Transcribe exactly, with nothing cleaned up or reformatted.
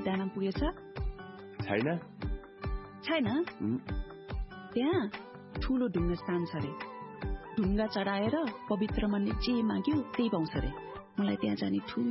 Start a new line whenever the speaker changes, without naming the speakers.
दाना पुगेछ?
छैन
छैन। त्यहाँ ठूलो ढुङ्गा स्थान छ रे। ढुङ्गा चढाएर पवित्र मनले जे माग्यो त्यही पाउँछ रे। मलाई त्यहाँ जाने ठूलो